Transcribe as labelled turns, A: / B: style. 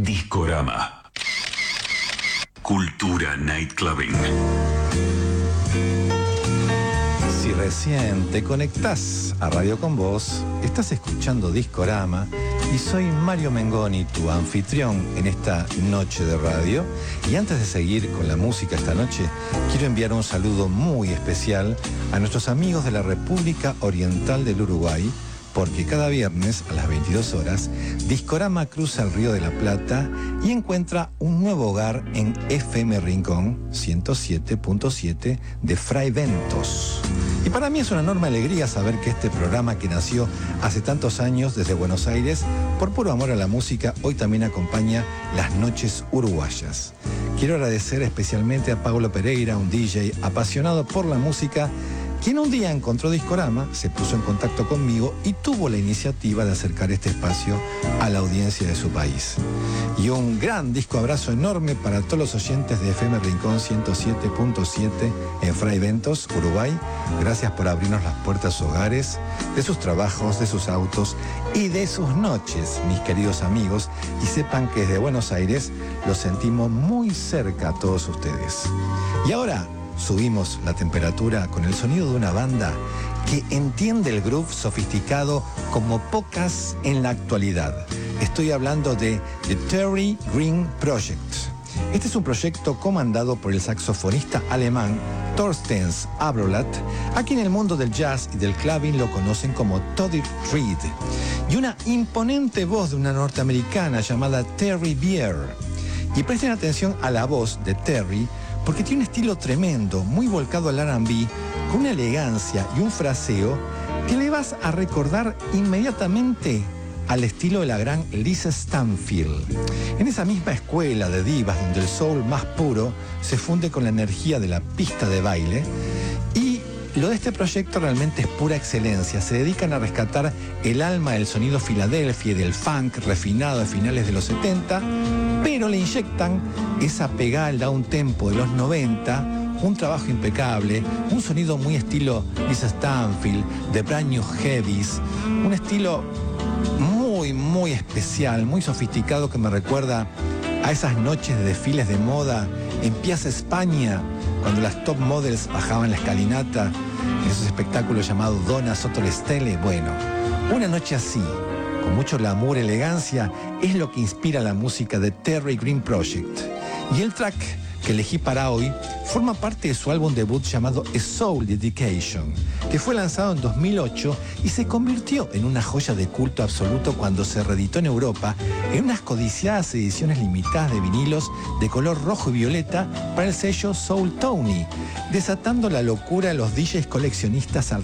A: Discorama. Cultura Nightclubbing.
B: Si recién te conectás a Radio Con Vos, estás escuchando Discorama y soy Mario Mengoni, tu anfitrión en esta noche de radio. Y antes de seguir con la música esta noche, quiero enviar un saludo muy especial a nuestros amigos de la República Oriental del Uruguay, porque cada viernes a las 22 horas, Discorama cruza el Río de la Plata y encuentra un nuevo hogar en FM Rincón 107.7 de Fray Ventos. Y para mí es una enorme alegría saber que este programa, que nació hace tantos años desde Buenos Aires, por puro amor a la música, hoy también acompaña las noches uruguayas. Quiero agradecer especialmente a Pablo Pereira, un DJ apasionado por la música, quien un día encontró Discorama, se puso en contacto conmigo y tuvo la iniciativa de acercar este espacio a la audiencia de su país. Y un gran disco abrazo enorme para todos los oyentes de FM Rincón 107.7 en Fray Ventos, Uruguay. Gracias por abrirnos las puertas a sus hogares, de sus trabajos, de sus autos y de sus noches, mis queridos amigos. Y sepan que desde Buenos Aires los sentimos muy cerca a todos ustedes. Y ahora subimos la temperatura con el sonido de una banda que entiende el groove sofisticado como pocas en la actualidad. Estoy hablando de The Terry Green Project. Este es un proyecto comandado por el saxofonista alemán Thorsten Abrolad, a quien en el mundo del jazz y del clubbing lo conocen como Toddy Reed, y una imponente voz de una norteamericana llamada Terry Bier. Y presten atención a la voz de Terry, porque tiene un estilo tremendo, muy volcado al R&B, con una elegancia y un fraseo que le vas a recordar inmediatamente al estilo de la gran Lisa Stanfield. En esa misma escuela de divas donde el soul más puro se funde con la energía de la pista de baile. Y lo de este proyecto realmente es pura excelencia. Se dedican a rescatar el alma del sonido Filadelfia y del funk refinado de finales de los 70, pero le inyectan esa pegada al down tempo de los 90, un trabajo impecable, un sonido muy estilo Lisa Stanfield, de brand new heavies, un estilo muy especial, muy sofisticado, que me recuerda a esas noches de desfiles de moda en Piazza España, cuando las top models bajaban la escalinata en esos espectáculos llamados Donna sotto le stelle. Bueno, una noche así, con mucho glamour, elegancia, es lo que inspira la música de Terry Green Project. Y el track que elegí para hoy forma parte de su álbum debut llamado A Soul Dedication, que fue lanzado en 2008 y se convirtió en una joya de culto absoluto cuando se reeditó en Europa en unas codiciadas ediciones limitadas de vinilos de color rojo y violeta para el sello Soul Tony, desatando la locura de los DJs coleccionistas alrededor